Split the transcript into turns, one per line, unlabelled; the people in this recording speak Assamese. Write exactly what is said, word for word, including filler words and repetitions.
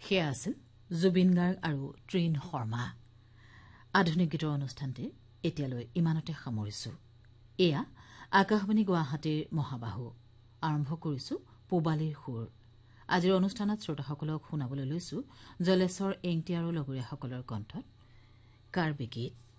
সেয়া আছিল জুবিন গাৰ্গ আৰু ট্ৰিন শৰ্মা আধুনিক গীতৰ অনুষ্ঠানটি এতিয়ালৈ ইমানতে সামৰিছো এয়া আকাশবাণী গুৱাহাটীৰ মহাবাহু আৰম্ভ কৰিছো পূবালীৰ সুৰ আজিৰ অনুষ্ঠানত শ্ৰোতাসকলক শুনাবলৈ লৈছো জলেশ্বৰ এংটি আৰু লগৰীয়াসকলৰ কণ্ঠত কাৰ্বি গীত